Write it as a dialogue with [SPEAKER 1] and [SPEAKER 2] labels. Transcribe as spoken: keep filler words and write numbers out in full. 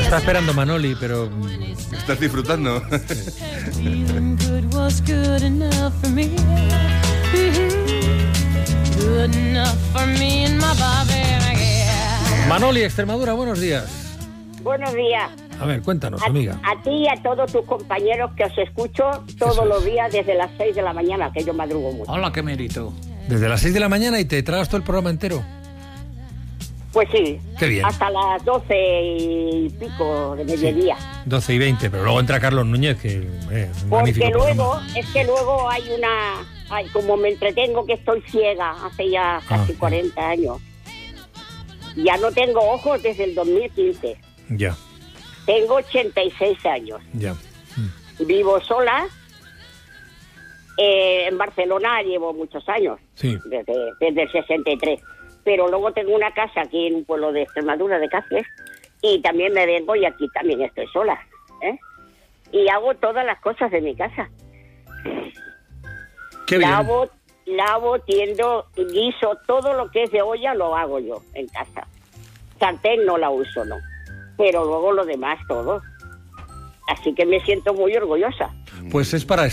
[SPEAKER 1] Está esperando Manoli, pero...
[SPEAKER 2] Estás disfrutando.
[SPEAKER 1] Manoli, Extremadura, buenos días.
[SPEAKER 3] Buenos días.
[SPEAKER 1] A ver, cuéntanos,
[SPEAKER 3] a,
[SPEAKER 1] amiga.
[SPEAKER 3] A ti y a todos tus compañeros que os escucho todos
[SPEAKER 1] Eso
[SPEAKER 3] los
[SPEAKER 1] es.
[SPEAKER 3] días desde las seis de la mañana, que yo madrugo mucho.
[SPEAKER 4] Hola, qué mérito.
[SPEAKER 1] Desde las seis de la mañana y te tragas todo el programa entero.
[SPEAKER 3] Pues sí,
[SPEAKER 1] Qué bien.
[SPEAKER 3] hasta las doce y pico de mediodía.
[SPEAKER 1] doce y veinte, pero luego entra Carlos Núñez, que eh, un magnífico
[SPEAKER 3] Porque luego,
[SPEAKER 1] programa.
[SPEAKER 3] es que luego hay una... Ay, como me entretengo que estoy ciega hace ya casi
[SPEAKER 1] Ah,
[SPEAKER 3] cuarenta años. Ya no tengo ojos desde el dos mil quince.
[SPEAKER 1] Ya,
[SPEAKER 3] Tengo ochenta y seis años.
[SPEAKER 1] ya.
[SPEAKER 3] Vivo sola. Eh, en Barcelona llevo muchos años.
[SPEAKER 1] Sí.
[SPEAKER 3] Desde, desde el sesenta y tres. Pero luego tengo una casa aquí en un pueblo de Extremadura, de Cáceres, y también me vengo y aquí también estoy sola, ¿eh? Y hago todas las cosas de mi casa.
[SPEAKER 1] Qué bien.
[SPEAKER 3] Lavo, lavo, tiendo, guiso, todo lo que es de olla lo hago yo en casa. Sartén no la uso, no. Pero luego lo demás todo. Así que me siento muy orgullosa.
[SPEAKER 1] Pues es para